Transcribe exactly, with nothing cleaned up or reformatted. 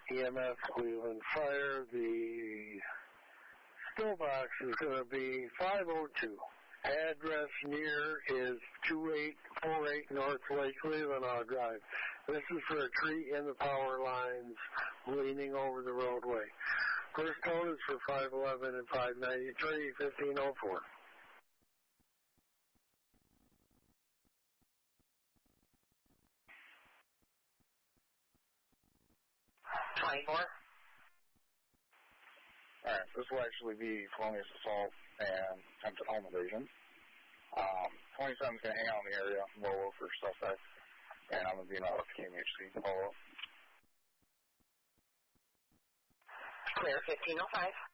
E M S Cleveland Fire. The still box is going to be five oh two. Address near is two eight four eight North Lake Leelanau Drive. This is for a tree in the power lines leaning over the roadway. First code is for five eleven and five ninety-three, fifteen oh four. twenty-four. Alright, this will actually be felonious assault and attempted home invasion. Um, twenty-seven is going to hang out in the area, roll over suspect, and I'm going to be not up to K M H C. Follow up. Clear, fifteen oh five.